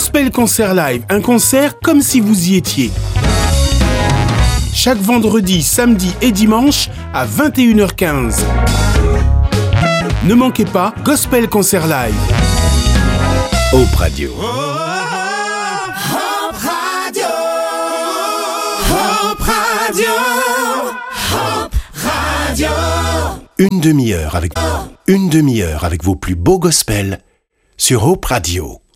Gospel Concert Live, un concert comme si vous y étiez. Chaque vendredi, samedi et dimanche à 21h15. Ne manquez pas Gospel Concert Live. Hope Radio. Hope Radio. Hope Radio. Hope Radio. Une demi-heure avec vos plus beaux gospels sur Hope Radio.